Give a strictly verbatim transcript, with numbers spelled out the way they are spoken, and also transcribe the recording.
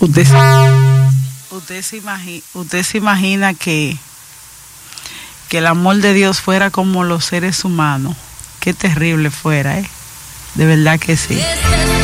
Usted, usted, se imagina, usted se imagina que, que el amor de Dios fuera como los seres humanos. Qué terrible fuera, ¿eh? De verdad que sí.